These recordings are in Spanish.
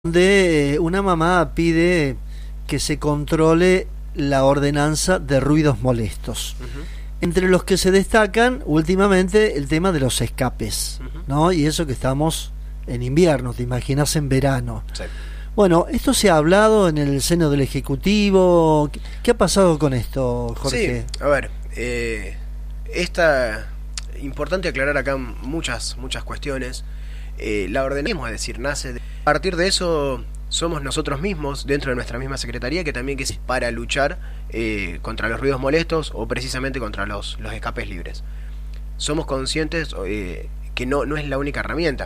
Donde una mamá pide que se controle la ordenanza de ruidos molestos. Entre los que se destacan últimamente el tema de los escapes, ¿no? Y eso que estamos en invierno, te imaginas en verano. Sí. Bueno, esto se ha hablado en el seno del Ejecutivo. ¿Qué ha pasado con esto, Jorge? Sí, a ver, importante aclarar acá muchas cuestiones. La ordenemos, es decir, nace a partir de eso. Somos nosotros mismos, dentro de nuestra misma secretaría, que también es para luchar contra los ruidos molestos o precisamente contra los escapes libres. Somos conscientes que no es la única herramienta.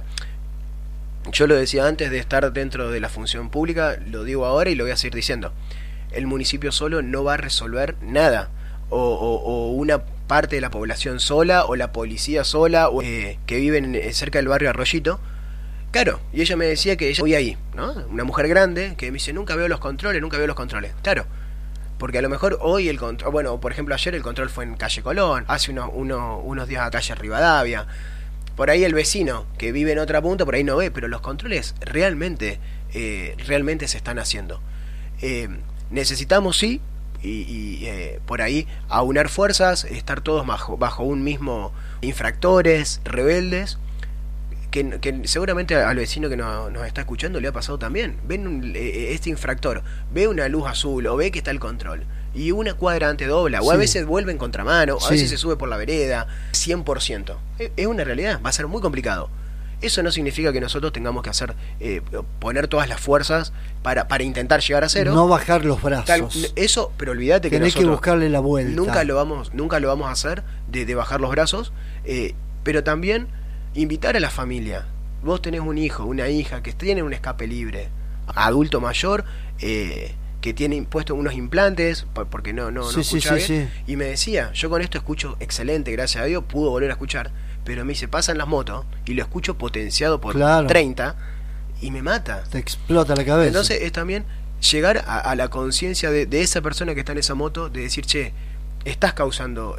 Yo lo decía antes de estar dentro de la función pública, lo digo ahora y lo voy a seguir diciendo. El municipio solo no va a resolver nada, o una parte de la población sola, o la policía sola, o que viven cerca del barrio Arroyito. Claro, y ella me decía que ella voy ahí, ¿no? Una mujer grande que me dice, nunca veo los controles. Claro, porque a lo mejor hoy el control, bueno, por ejemplo ayer el control fue en calle Colón, hace unos días a calle Rivadavia. Por ahí el vecino que vive en otra punta, por ahí no ve, pero los controles realmente se están haciendo. Necesitamos, sí, y por ahí aunar fuerzas, estar todos bajo un mismo infractores, rebeldes, que seguramente al vecino que nos está escuchando le ha pasado también. Ven este infractor, ve una luz azul o ve que está el control y una cuadra antes dobla, o a veces vuelve en contramano, a veces se sube por la vereda, 100%. Es una realidad, va a ser muy complicado. Eso no significa que nosotros tengamos que hacer poner todas las fuerzas para intentar llegar a cero. No bajar los brazos. Eso, pero olvídate que tenés nosotros que buscarle la vuelta. Nunca lo vamos a hacer de bajar los brazos, pero también invitar a la familia. Vos tenés un hijo, una hija que tiene un escape libre, adulto mayor, que tiene puestos unos implantes porque no escucha bien. Y me decía, yo con esto escucho excelente, gracias a Dios, pudo volver a escuchar, pero me dice, pasan las motos y lo escucho potenciado por 30 y me mata. Te explota la cabeza. Entonces es también llegar a la conciencia de esa persona que está en esa moto, de decir, che, estás causando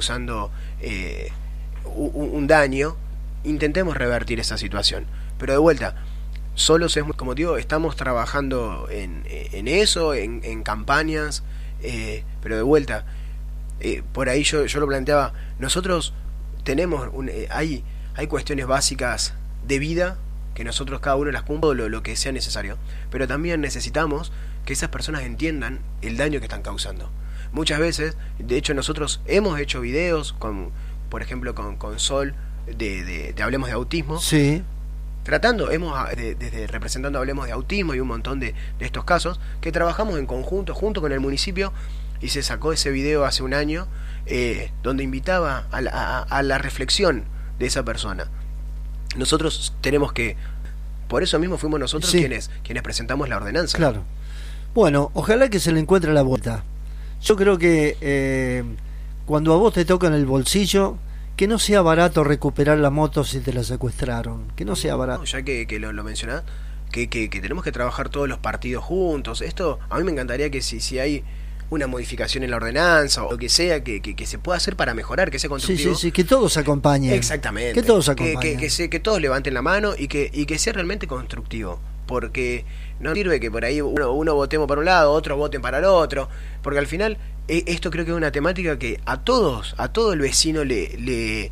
un daño. Intentemos revertir esa situación, pero de vuelta, solos es, como digo, estamos trabajando en eso, en campañas, pero de vuelta, por ahí yo lo planteaba, nosotros tenemos hay cuestiones básicas de vida que nosotros cada uno las cumplimos lo que sea necesario, pero también necesitamos que esas personas entiendan el daño que están causando. Muchas veces, de hecho, nosotros hemos hecho videos por ejemplo con Sol de Hablemos de Autismo, tratando, desde representando Hablemos de Autismo y un montón de estos casos, que trabajamos en conjunto, junto con el municipio, y se sacó ese video hace un año, donde invitaba a la reflexión de esa persona. Nosotros tenemos que, por eso mismo fuimos nosotros quienes presentamos la ordenanza. Claro. Bueno, ojalá que se le encuentre la vuelta. Yo creo que cuando a vos te toca en el bolsillo, que no sea barato recuperar la moto si te la secuestraron, que no sea barato. Ya que lo mencionás, que tenemos que trabajar todos los partidos juntos. Esto, a mí me encantaría que si hay una modificación en la ordenanza o lo que sea, que se pueda hacer para mejorar, que sea constructivo. Sí, que todos acompañen. Exactamente. Que todos acompañen. Que todos levanten la mano y que sea realmente constructivo. Porque no sirve que por ahí uno votemos para un lado, otros voten para el otro, porque al final esto creo que es una temática que a todo el vecino le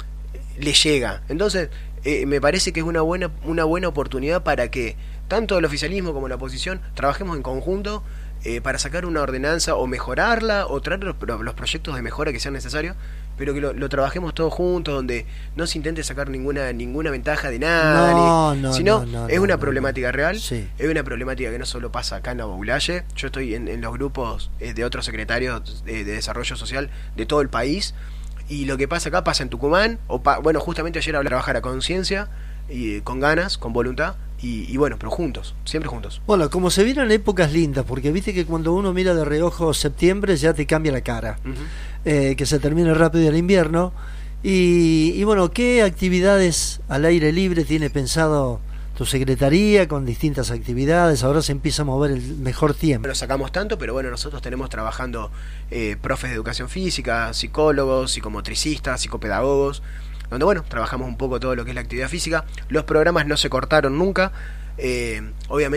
llega. Entonces me parece que es una buena oportunidad para que tanto el oficialismo como la oposición trabajemos en conjunto para sacar una ordenanza o mejorarla o traer los proyectos de mejora que sean necesarios, pero que lo trabajemos todos juntos, donde no se intente sacar ninguna ventaja de nada, sino es una problemática real, es una problemática que no solo pasa acá en la Boulaye. Yo estoy en los grupos de otros secretarios de desarrollo social de todo el país, y lo que pasa acá pasa en Tucumán, bueno, justamente ayer hablé de trabajar a conciencia, y con ganas, con voluntad, y bueno, pero juntos, siempre juntos. Bueno, como se vienen épocas lindas, porque viste que cuando uno mira de reojo septiembre ya te cambia la cara, que se termine rápido el invierno, y bueno, ¿qué actividades al aire libre tiene pensado tu secretaría con distintas actividades? Ahora se empieza a mover el mejor tiempo. No lo sacamos tanto, pero bueno, nosotros tenemos trabajando profes de educación física, psicólogos, psicomotricistas, psicopedagogos, donde bueno, trabajamos un poco todo lo que es la actividad física. Los programas no se cortaron nunca, obviamente